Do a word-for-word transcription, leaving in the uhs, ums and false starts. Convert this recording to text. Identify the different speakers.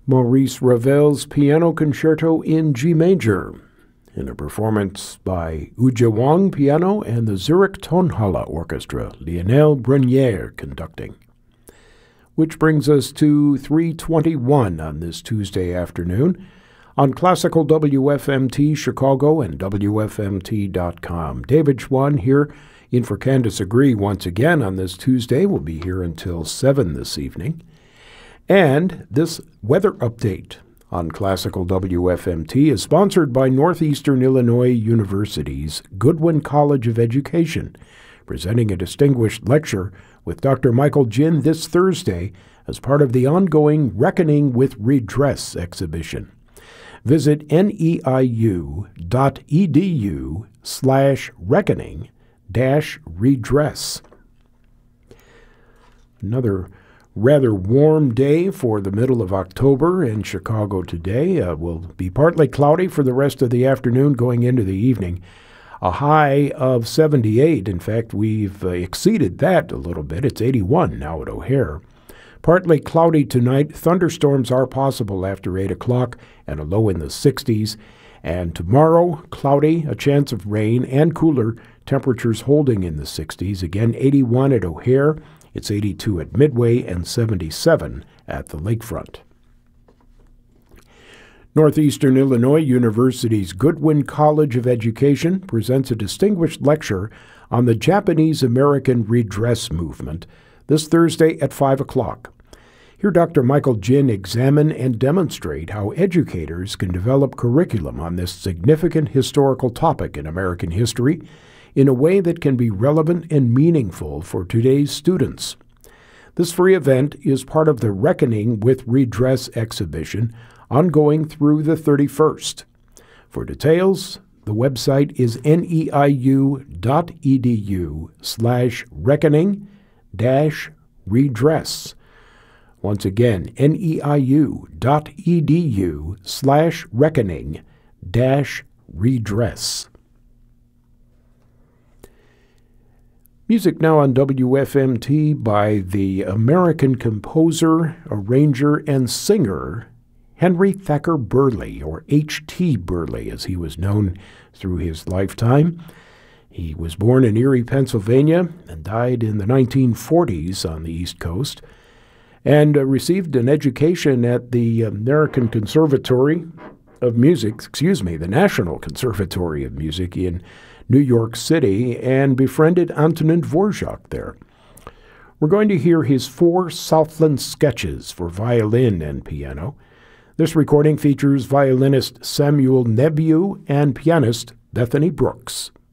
Speaker 1: Maurice Ravel's Piano Concerto in G Major, in a performance by Ujia Wang piano and the Zurich Tonhalle Orchestra, Lionel Brenier conducting. Which brings us to three twenty-one on this Tuesday afternoon on Classical W F M T Chicago and W F M T dot com. David Schwann here in for Candace Agree once again on this Tuesday. We'll be here until seven this evening. And this weather update on Classical W F M T is sponsored by Northeastern Illinois University's Goodwin College of Education, presenting a distinguished lecture with Doctor Michael Jin this Thursday as part of the ongoing Reckoning with Redress exhibition. Visit neiu.edu slash reckoning dash redress. Another rather warm day for the middle of October in Chicago today. Uh, will be partly cloudy for the rest of the afternoon going into the evening. A high of seventy-eight. In fact, we've uh, exceeded that a little bit. It's eighty-one now at O'Hare. Partly cloudy tonight. Thunderstorms are possible after eight o'clock and a low in the sixties. And tomorrow, cloudy, a chance of rain and cooler. Temperatures holding in the sixties. Again, eighty-one at O'Hare. It's eighty-two at Midway and seventy-seven at the lakefront. Northeastern Illinois University's Goodwin College of Education presents a distinguished lecture on the Japanese-American redress movement this Thursday at five o'clock. Here Doctor Michael Jin examine and demonstrate how educators can develop curriculum on this significant historical topic in American history in a way that can be relevant and meaningful for today's students. This free event is part of the Reckoning with Redress exhibition, ongoing through the thirty-first. For details, the website is neiu.edu slash reckoning dash redress. Once again, neiu.edu slash reckoning dash redress. Music now on W F M T by the American composer, arranger, and singer Henry Thacker Burleigh, or H T Burleigh as he was known through his lifetime. He was born in Erie, Pennsylvania, and died in the nineteen forties on the East Coast, and uh, received an education at the American Conservatory of Music, excuse me, the National Conservatory of Music in New York City, and befriended Antonin Dvorak there. We're going to hear his four Southland sketches for violin and piano. This recording features violinist Samuel Nebiu and pianist Bethany Brooks.